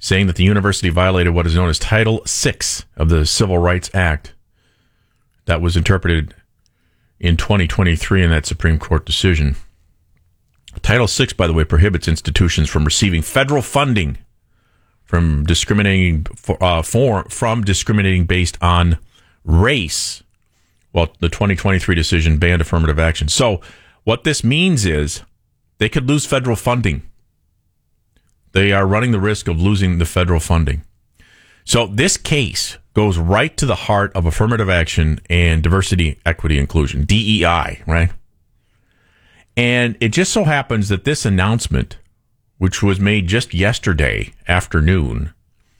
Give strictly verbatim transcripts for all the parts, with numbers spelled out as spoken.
saying that the university violated what is known as Title six of the Civil Rights Act that was interpreted in twenty twenty-three in that Supreme Court decision. Title six, by the way, prohibits institutions from receiving federal funding from discriminating for, uh, for from discriminating based on race. Well, the twenty twenty-three decision banned affirmative action. So what this means is they could lose federal funding. They are running the risk of losing the federal funding. So this case goes right to the heart of affirmative action and diversity, equity, inclusion, D E I, right? And it just so happens that this announcement, which was made just yesterday afternoon,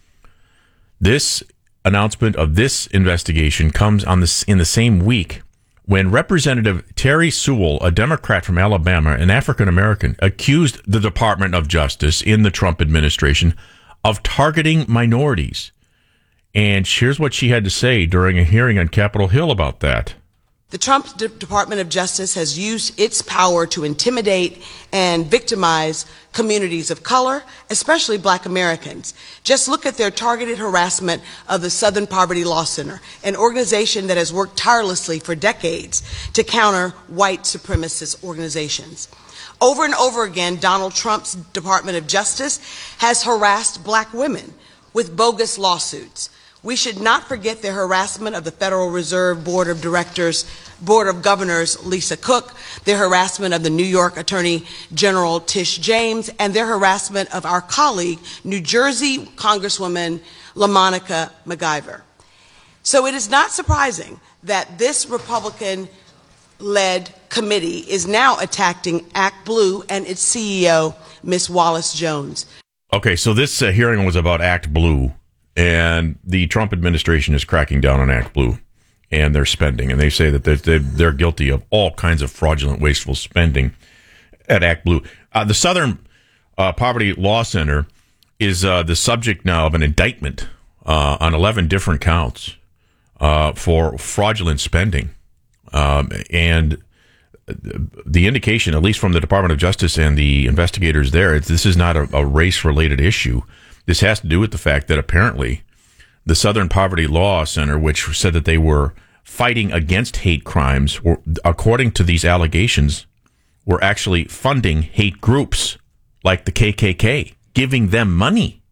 this announcement of this investigation comes on this in the same week when Representative Terry Sewell, a Democrat from Alabama, an African-American, accused the Department of Justice in the Trump administration of targeting minorities. And here's what she had to say during a hearing on Capitol Hill about that. The Trump D- Department of Justice has used its power to intimidate and victimize communities of color, especially Black Americans. Just look at their targeted harassment of the Southern Poverty Law Center, an organization that has worked tirelessly for decades to counter white supremacist organizations. Over and over again, Donald Trump's Department of Justice has harassed Black women with bogus lawsuits. We should not forget their harassment of the Federal Reserve Board of Directors, Board of Governors Lisa Cook, their harassment of the New York Attorney General Tish James, and their harassment of our colleague, New Jersey Congresswoman LaMonica McIver. So it is not surprising that this Republican-led committee is now attacking Act Blue and its C E O, Miz Wallace Jones. Okay, so this uh, hearing was about Act Blue. And the Trump administration is cracking down on Act Blue and their spending. And they say that they're, they're guilty of all kinds of fraudulent, wasteful spending at Act Blue. Uh, the Southern uh, Poverty Law Center is uh, the subject now of an indictment uh, on eleven different counts uh, for fraudulent spending. Um, and the indication, at least from the Department of Justice and the investigators there, is this is not a, a race-related issue. This has to do with the fact that apparently the Southern Poverty Law Center, which said that they were fighting against hate crimes, were, according to these allegations, were actually funding hate groups like the K K K, giving them money.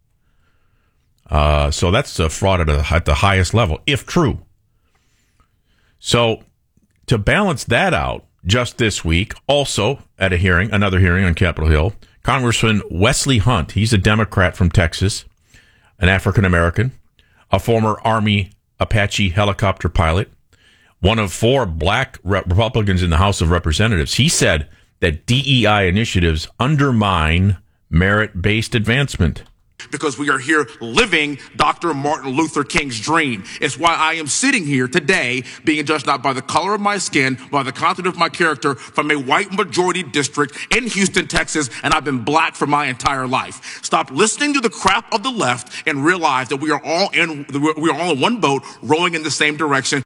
Uh, so that's a fraud at, a, at the highest level, if true. So to balance that out, just this week, also at a hearing, another hearing on Capitol Hill, Congressman Wesley Hunt, he's a Democrat from Texas, an African-American, a former Army Apache helicopter pilot, one of four black Republicans in the House of Representatives. He said that D E I initiatives undermine merit-based advancement. Because we are here living Doctor Martin Luther King's dream. It's why I am sitting here today being judged not by the color of my skin, by the content of my character, from a white majority district in Houston, Texas, and I've been black for my entire life. Stop listening to the crap of the left and realize that we are all in, we are all in one boat rowing in the same direction.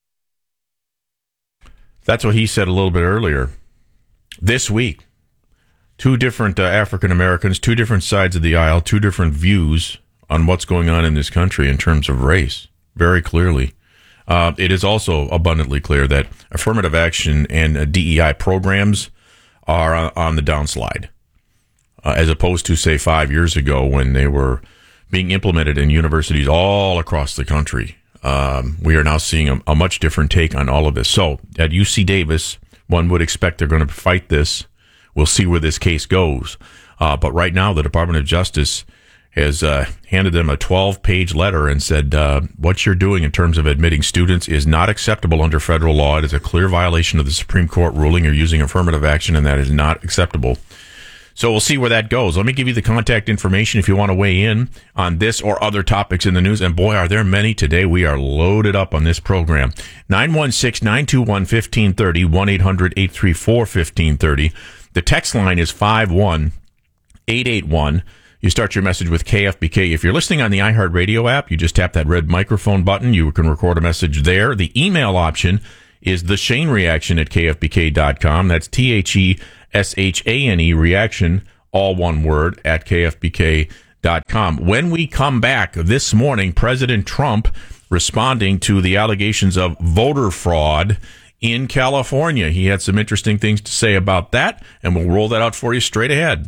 That's what he said a little bit earlier. This week. Two different uh, African Americans, two different sides of the aisle, two different views on what's going on in this country in terms of race, very clearly. Uh, it is also abundantly clear that affirmative action and uh, D E I programs are on, on the downslide, uh, as opposed to, say, five years ago when they were being implemented in universities all across the country. Um, we are now seeing a, a much different take on all of this. So at U C Davis, one would expect they're going to fight this. We'll see where this case goes. Uh, but right now, the Department of Justice has uh, handed them a twelve-page letter and said, uh, what you're doing in terms of admitting students is not acceptable under federal law. It is a clear violation of the Supreme Court ruling. You're using affirmative action, and that is not acceptable. So we'll see where that goes. Let me give you the contact information if you want to weigh in on this or other topics in the news. And boy, are there many today. We are loaded up on this program. nine one six, nine two one, one five three zero, one eight hundred, eight three four, one five three zero. The text line is five one eight eight one. You start your message with K F B K. If you're listening on the iHeartRadio app, you just tap that red microphone button. You can record a message there. The email option is the Shane Reaction at K F B K dot com. That's T H E S H A N E reaction, all one word, at K F B K dot com. When we come back this morning, President Trump responding to the allegations of voter fraud in California. He had some interesting things to say about that, and we'll roll that out for you straight ahead.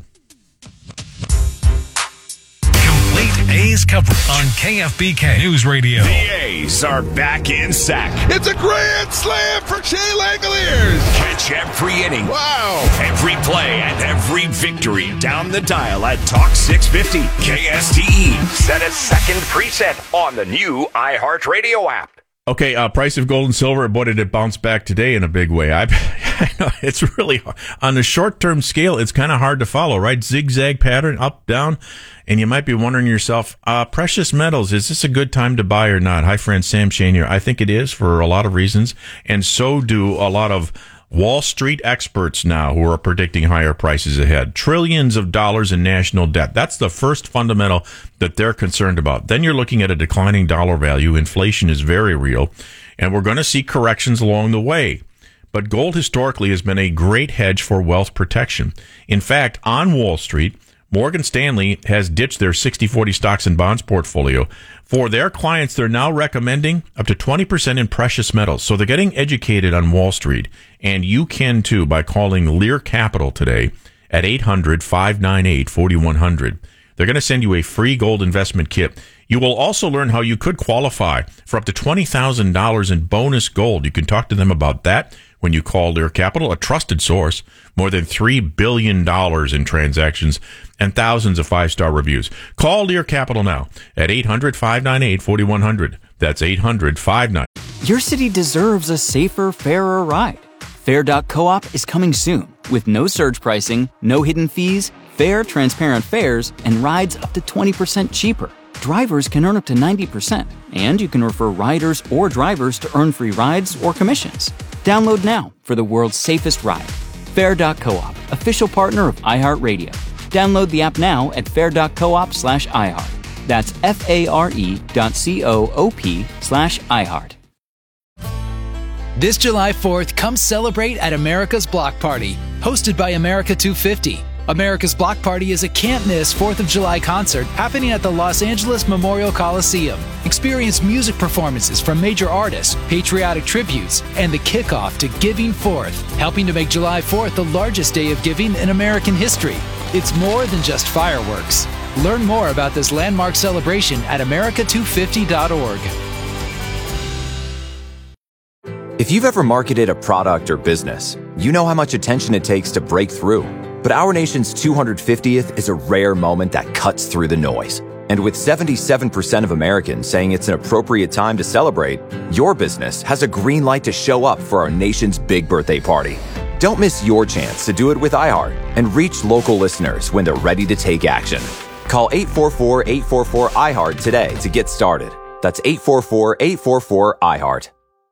Complete A's coverage on K F B K News Radio. The A's are back in sack. It's a grand slam for Shea Langoliers. Catch every inning. Wow. Every play and every victory down the dial at Talk six fifty K S T E. Set a second preset on the new iHeartRadio app. Okay, uh, price of gold and silver, boy, did it bounce back today in a big way. I, I know it's really hard. On the short-term scale, it's kind of hard to follow, right? Zigzag pattern, up, down, and you might be wondering to yourself, uh, precious metals, is this a good time to buy or not? Hi, friend, Sam Shane here. I think it is for a lot of reasons, and so do a lot of Wall Street experts now who are predicting higher prices ahead. Trillions of dollars in national debt. That's the first fundamental that they're concerned about. Then you're looking at a declining dollar value. Inflation is very real, and we're going to see corrections along the way. But gold historically has been a great hedge for wealth protection. In fact, on Wall Street, Morgan Stanley has ditched their sixty forty stocks and bonds portfolio. For their clients, they're now recommending up to twenty percent in precious metals. So they're getting educated on Wall Street. And you can too by calling Lear Capital today at eight hundred, five nine eight, four one zero zero. They're going to send you a free gold investment kit. You will also learn how you could qualify for up to twenty thousand dollars in bonus gold. You can talk to them about that when you call Lear Capital, a trusted source, more than three billion dollars in transactions and thousands of five-star reviews. Call Lear Capital now at eight hundred, five nine eight, four one zero zero. That's eight hundred, five nine eight. Your city deserves a safer, fairer ride. Fair dot coop is coming soon with no surge pricing, no hidden fees, fair, transparent fares, and rides up to twenty percent cheaper. Drivers can earn up to ninety percent, and you can refer riders or drivers to earn free rides or commissions. Download now for the world's safest ride. Fair dot coop, official partner of iHeartRadio. Download the app now at fair dot coop slash iHeart. That's F-A-R-E dot C-O-O-P slash iHeart. This July fourth, come celebrate at America's Block Party, hosted by America two fifty. America's Block Party is a can't-miss fourth of July concert happening at the Los Angeles Memorial Coliseum. Experience music performances from major artists, patriotic tributes, and the kickoff to Giving Fourth, helping to make July fourth the largest day of giving in American history. It's more than just fireworks. Learn more about this landmark celebration at America two fifty dot org. If you've ever marketed a product or business, you know how much attention it takes to break through. But our nation's two hundred fiftieth is a rare moment that cuts through the noise. And with seventy-seven percent of Americans saying it's an appropriate time to celebrate, your business has a green light to show up for our nation's big birthday party. Don't miss your chance to do it with iHeart and reach local listeners when they're ready to take action. Call eight four four, eight four four, iHeart today to get started. That's eight four four, eight four four, iHeart.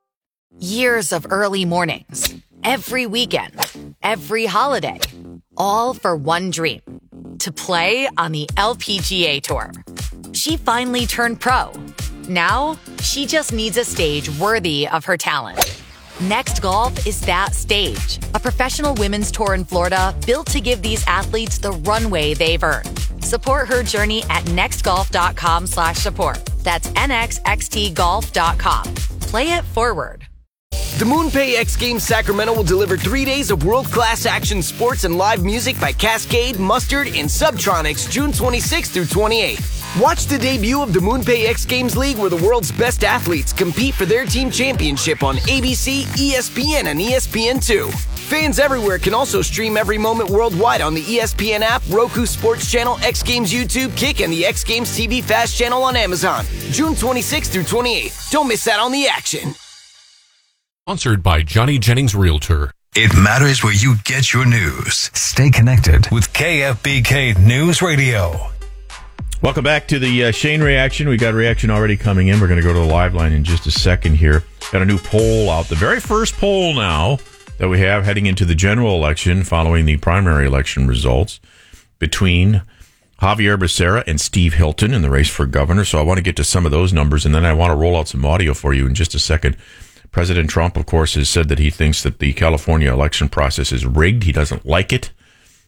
Years of early mornings, every weekend, every holiday, all for one dream, to play on the L P G A Tour. She finally turned pro. Now, she just needs a stage worthy of her talent. Next Golf is that stage, a professional women's tour in Florida built to give these athletes the runway they've earned. Support her journey at nextgolf.com slash support. That's N X X T golf dot com. Play it forward. The MoonPay X Games Sacramento will deliver three days of world-class action sports and live music by Cascade, Mustard, and Subtronics June twenty-sixth through twenty-eighth. Watch the debut of the MoonPay X Games League where the world's best athletes compete for their team championship on A B C, E S P N, and E S P N two. Fans everywhere can also stream every moment worldwide on the E S P N app, Roku Sports Channel, X Games YouTube, Kick, and the X Games T V Fast Channel on Amazon. June twenty-sixth through twenty-eighth. Don't miss out on the action. Sponsored by Johnny Jennings Realtor. It matters where you get your news. Stay connected with K F B K News Radio. Welcome back to the uh, Shane reaction. We got a reaction already coming in. We're going to go to the live line in just a second here. Got a new poll out. The very first poll now that we have heading into the general election following the primary election results between Javier Becerra and Steve Hilton in the race for governor. So I want to get to some of those numbers, and then I want to roll out some audio for you in just a second. President Trump, of course, has said that he thinks that the California election process is rigged. He doesn't like it.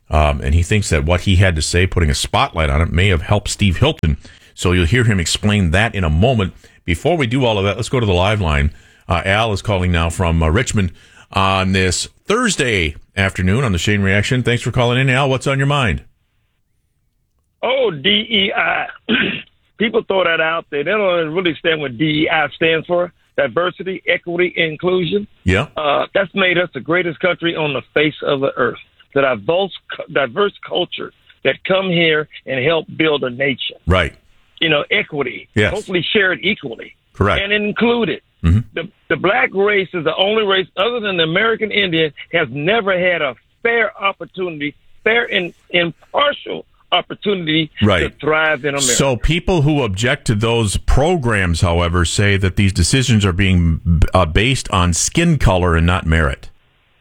Um, and he thinks that what he had to say, putting a spotlight on it, may have helped Steve Hilton. So you'll hear him explain that in a moment. Before we do all of that, let's go to the live line. Uh, Al is calling now from uh, Richmond on this Thursday afternoon on the Shane Reaction. Thanks for calling in, Al. What's on your mind? Oh, D E I. People throw that out there. They don't really understand what D E I stands for. Diversity, equity, inclusion. Yeah. Uh, that's made us the greatest country on the face of the earth. The diverse, diverse culture that come here and help build a nation. Right. You know, equity. Yes. Hopefully shared equally. Correct. And included. Mm-hmm. The, the black race is the only race, other than the American Indian, has never had a fair opportunity, fair and impartial opportunity right. to thrive in America. So people who object to those programs, however, say that these decisions are being uh, based on skin color and not merit.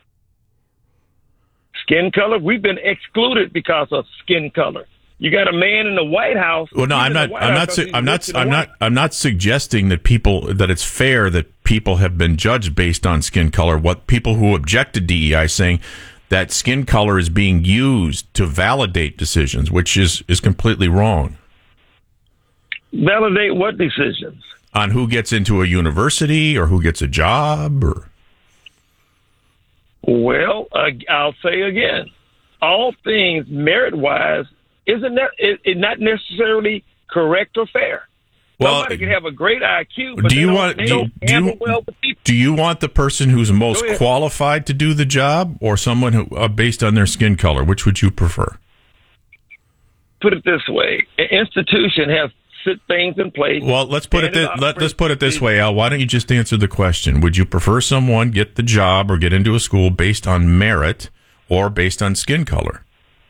Skin color? We've been excluded because of skin color. You got a man in the White House. Well, no, I'm not. I'm not. Su- I'm not. I'm not. I'm not suggesting that people that it's fair that people have been judged based on skin color. What people who object to D E I saying that skin color is being used to validate decisions, which is is completely wrong. Validate what decisions? On who gets into a university or who gets a job, or. Well, uh, I'll say again, all things merit-wise. Isn't that it, it not necessarily correct or fair? Well, somebody can have a great I Q, but do you they want don't, they do, don't do handle you, well with people. do you want the person who's most qualified to do the job, or someone who uh, based on their skin color? Which would you prefer? Put it this way: an institution has sit things in place. Well, let's put it this, let, let's put it this way, Al. Why don't you just answer the question? Would you prefer someone get the job or get into a school based on merit or based on skin color?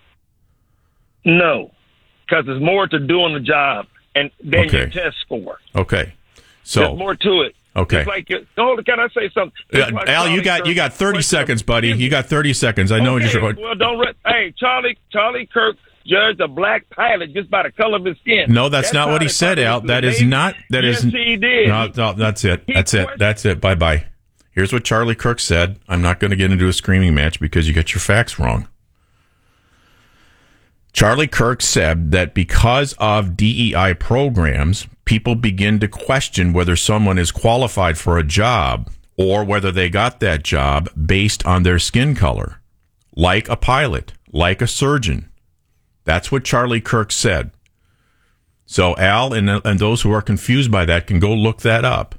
No. Because there's more to doing the job and than okay. your test score. Okay, so there's more to it. Okay. It's like, oh, can I say something? Yeah, like Al, you got Kirk, you got thirty seconds, buddy. You got thirty seconds. I know okay, you're. Well, don't. Re- hey, Charlie, Charlie Kirk judged a black pilot just by the color of his skin. No, that's, that's not what he said, Al. That is not. That yes, is. he did. No, no, that's it. He that's it. That's it. Bye bye. Here's what Charlie Kirk said. I'm not going to get into a screaming match because you got your facts wrong. Charlie Kirk said that because of D E I programs, people begin to question whether someone is qualified for a job or whether they got that job based on their skin color, like a pilot, like a surgeon. That's what Charlie Kirk said. So Al and, and those who are confused by that can go look that up.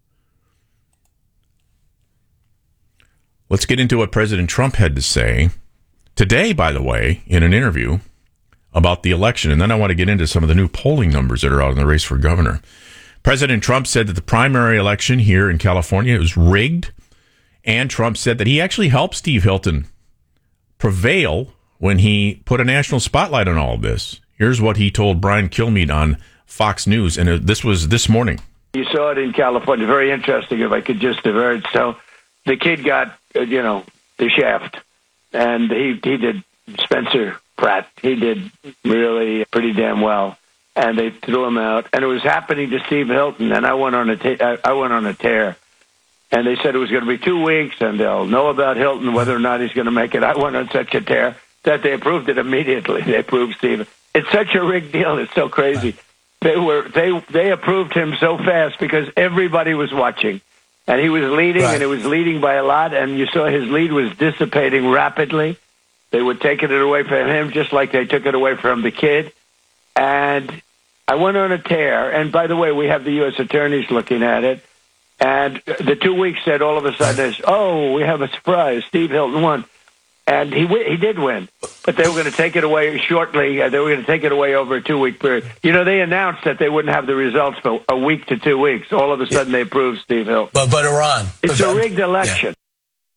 Let's get into what President Trump had to say today, by the way, in an interview about the election, and then I want to get into some of the new polling numbers that are out in the race for governor. President Trump said that the primary election here in California was rigged, and Trump said that he actually helped Steve Hilton prevail when he put a national spotlight on all of this. Here's what he told Brian Kilmeade on Fox News, and this was this morning. You saw it in California. Very interesting, if I could just divert. So the kid got, you know, the shaft, and he, he did Spencer Pratt. He did really pretty damn well, and they threw him out. And it was happening to Steve Hilton, and I went on a ta- I went on a tear. And they said it was going to be two weeks, and they'll know about Hilton whether or not he's going to make it. I went on such a tear that they approved it immediately. They approved Steve. It's such a rigged deal. It's so crazy. They were they they approved him so fast because everybody was watching, and he was leading, right. and it was leading by a lot. And you saw his lead was dissipating rapidly. They were taking it away from him just like they took it away from the kid. And I went on a tear. And by the way, we have the U S attorneys looking at it. And the two weeks said all of a sudden, is, oh, we have a surprise. Steve Hilton won. And he he did win. But they were going to take it away shortly. They were going to take it away over a two-week period. You know, they announced that they wouldn't have the results for a week to two weeks. All of a sudden, they approved Steve Hilton. But, but Iran. It's a rigged election. Yeah.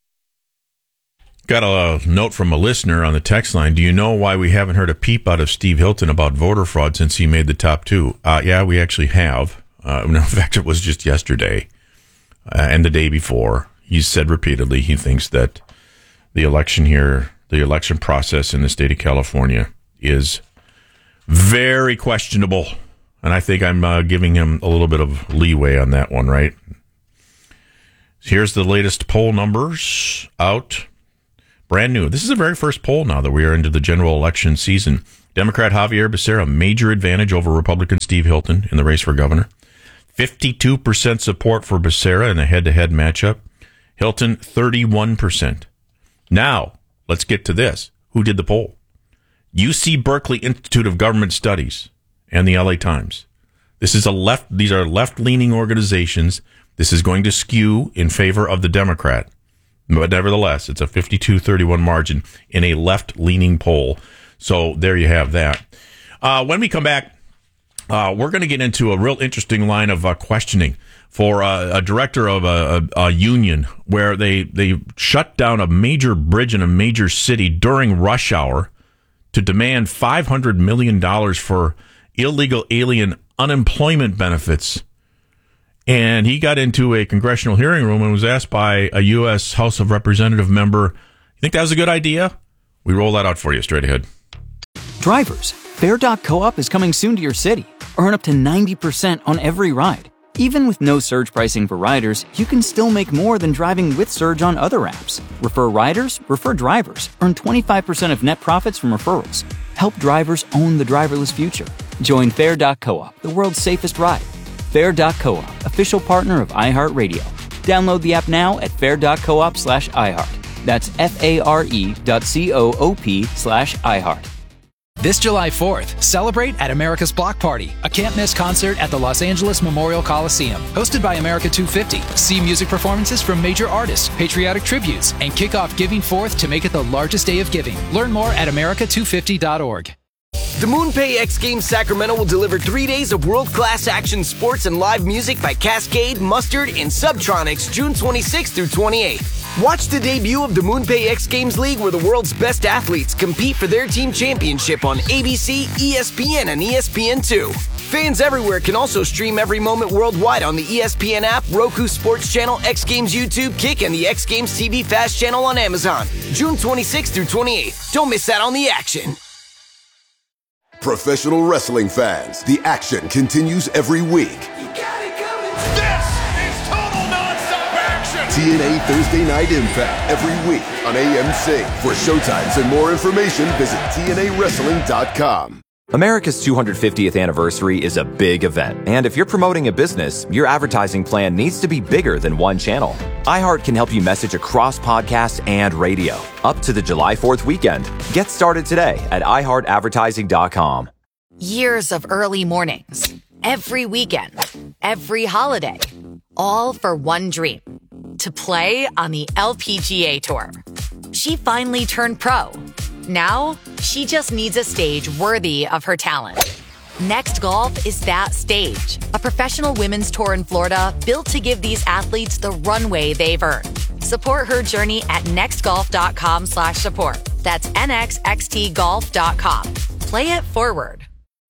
Got a note from a listener on the text line. Do you know why we haven't heard a peep out of Steve Hilton about voter fraud since he made the top two? Uh, yeah, we actually have. Uh, in fact, it was just yesterday uh, and the day before. He's said repeatedly he thinks that the election here, the election process in the state of California is very questionable. And I think I'm uh, giving him a little bit of leeway on that one, right? Here's the latest poll numbers out. brand new. This is the very first poll now that we are into the general election season. Democrat Javier Becerra, major advantage over Republican Steve Hilton in the race for governor. fifty-two percent support for Becerra in a head-to-head matchup. Hilton, thirty-one percent. Now, let's get to this. Who did the poll? U C Berkeley Institute of Government Studies and the L A Times. This is a left, these are left-leaning organizations. This is going to skew in favor of the Democrat. But nevertheless, it's a fifty-two thirty-one margin in a left-leaning poll. So there you have that. Uh, when we come back, uh, we're going to get into a real interesting line of uh, questioning for uh, a director of a, a, a union where they, they shut down a major bridge in a major city during rush hour to demand five hundred million dollars for illegal alien unemployment benefits. And he got into a congressional hearing room and was asked by a U S House of Representative member, you think that was a good idea? We roll that out for you straight ahead. Drivers, Fare dot co-op is coming soon to your city. Earn up to ninety percent on every ride. Even with no surge pricing for riders, you can still make more than driving with surge on other apps. Refer riders, refer drivers. Earn twenty-five percent of net profits from referrals. Help drivers own the driverless future. Join Fare dot co-op, the world's safest ride. Fare dot co-op, official partner of iHeartRadio. Download the app now at fare dot coop slash iHeart. That's F-A-R-E dot C-O-O-P slash iHeart. This July fourth, celebrate at America's Block Party, a can't-miss concert at the Los Angeles Memorial Coliseum. Hosted by America two fifty. See music performances from major artists, patriotic tributes, and kick off Giving Fourth to make it the largest day of giving. Learn more at america two fifty dot org. The MoonPay X Games Sacramento will deliver three days of world-class action sports and live music by Cascade, Mustard, and Subtronics June twenty-sixth through twenty-eighth. Watch the debut of the MoonPay X Games League where the world's best athletes compete for their team championship on A B C, E S P N, and E S P N two. Fans everywhere can also stream every moment worldwide on the E S P N app, Roku Sports Channel, X Games YouTube, Kick, and the X Games T V Fast Channel on Amazon. June twenty-sixth through twenty-eighth. Don't miss out on the action. Professional wrestling fans, the action continues every week. This is total nonstop action. T N A Thursday Night Impact every week on A M C. For showtimes and more information, visit T N A wrestling dot com. America's two hundred fiftieth anniversary is a big event, and if you're promoting a business, your advertising plan needs to be bigger than one channel. iHeart can help you message across podcasts and radio. Up to the July fourth weekend. Get started today at i heart advertising dot com. Years of early mornings, every weekend, every holiday, all for one dream, to play on the L P G A Tour. She finally turned pro. Now, she just needs a stage worthy of her talent. Next Golf is that stage, a professional women's tour in Florida built to give these athletes the runway they've earned. Support her journey at next golf dot com slash support. That's N X X T golf dot com. Play it forward.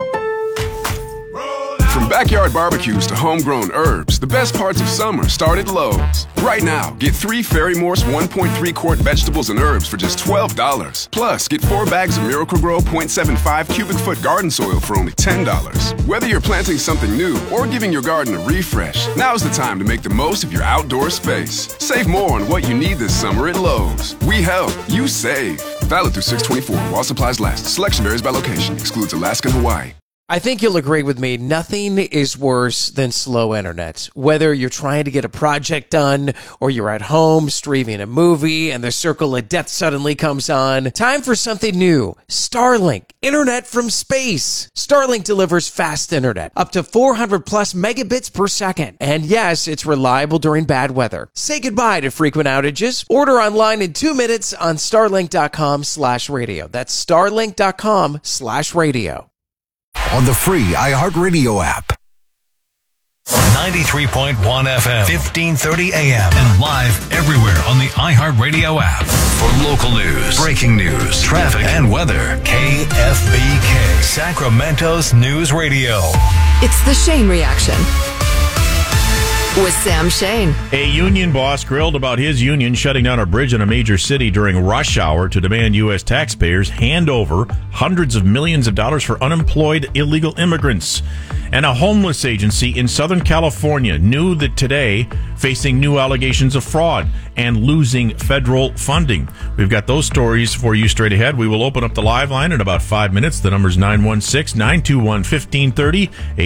From backyard barbecues to homegrown herbs, the best parts of summer start at Lowe's. Right now, get three Ferry-Morse one point three quart vegetables and herbs for just twelve dollars. Plus, get four bags of Miracle-Gro zero point seven five cubic foot garden soil for only ten dollars. Whether you're planting something new or giving your garden a refresh, now's the time to make the most of your outdoor space. Save more on what you need this summer at Lowe's. We help, you save. Valid through six twenty-four while supplies last. Selection varies by location. Excludes Alaska and Hawaii. I think you'll agree with me. Nothing is worse than slow internet. Whether you're trying to get a project done or you're at home streaming a movie and the circle of death suddenly comes on. Time for something new. Starlink. Internet from space. Starlink delivers fast internet. Up to four hundred plus megabits per second. And yes, it's reliable during bad weather. Say goodbye to frequent outages. Order online in two minutes on starlink dot com slash radio. That's starlink dot com slash radio. On the free iHeartRadio app. ninety-three point one F M, fifteen thirty A M, and live everywhere on the iHeartRadio app. For local news, breaking news, traffic, and weather, K F B K, Sacramento's News Radio. It's the Shane Reaction with Sam Shane. A union boss grilled about his union shutting down a bridge in a major city during rush hour to demand U S taxpayers hand over hundreds of millions of dollars for unemployed illegal immigrants. And a homeless agency in Southern California knew that today, facing new allegations of fraud and losing federal funding. We've got those stories for you straight ahead. We will open up the live line in about five minutes. The number's nine one six, nine two one, one five three zero.